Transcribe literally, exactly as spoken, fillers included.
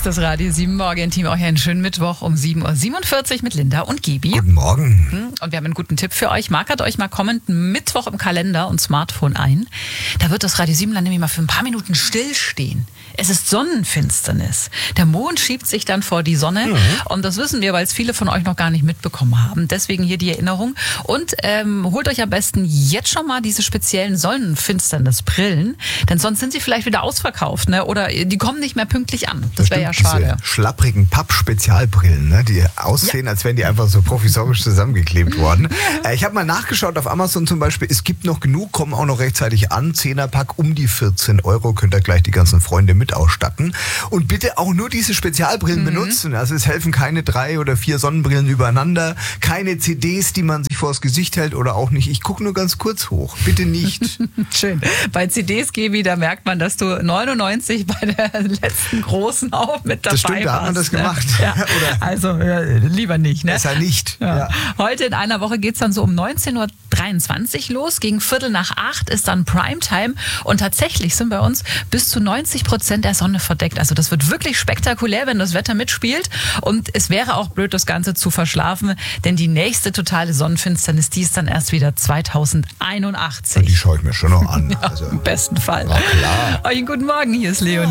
ist das Radio sieben Morgen-Team. Euch einen schönen Mittwoch um sieben Uhr siebenundvierzig mit Linda und Gibi. Guten Morgen. Und wir haben einen guten Tipp für euch. Markert euch mal kommenden Mittwoch im Kalender und Smartphone ein. Da wird das Radio sieben dann nämlich mal für ein paar Minuten stillstehen. Es ist Sonnenfinsternis. Der Mond schiebt sich dann vor die Sonne. Mhm. Und das wissen wir, weil es viele von euch noch gar nicht mitbekommen haben. Deswegen hier die Erinnerung. Und ähm, holt euch am besten jetzt schon mal diese speziellen Sonnenfinsternisbrillen. Denn sonst sind sie vielleicht wieder ausverkauft, ne? Oder die kommen nicht mehr pünktlich an. Das wäre ja schade. Diese schlapprigen Papp-Spezialbrillen, ne? Die aussehen, ja, als wären die einfach so provisorisch zusammengeklebt worden. äh, ich habe mal nachgeschaut auf Amazon zum Beispiel. Es gibt noch genug, kommen auch noch rechtzeitig an. Zehnerpack um die vierzehn Euro. Könnt ihr gleich die ganzen Freunde mit ausstatten. Und bitte auch nur diese Spezialbrillen mhm. benutzen. Also es helfen keine drei oder vier Sonnenbrillen übereinander. Keine C Ds, die man sich vors Gesicht hält oder auch nicht. Ich gucke nur ganz kurz hoch. Bitte nicht. Schön. Bei C Ds, Gibi, da merkt man, dass du neunundneunzig bei der letzten großen auch mit dabei warst. Das stimmt, da hat man das ne? gemacht. Ja. Oder also äh, lieber nicht. Ne? Besser nicht. Ja. Ja. Heute in einer Woche geht es dann so um neunzehn Uhr dreiundzwanzig los. Gegen Viertel nach acht ist dann Primetime. Und tatsächlich sind bei uns bis zu neunzig Prozent der Sonne verdeckt. Also das wird wirklich spektakulär, wenn das Wetter mitspielt. Und es wäre auch blöd, das Ganze zu verschlafen, denn die nächste totale Sonnenfinsternis, die ist dann erst wieder zweitausendeinundachtzig. Die schaue ich mir schon noch an. Ja, also, im besten Fall. klar. Euch einen guten Morgen, hier ist Leonie.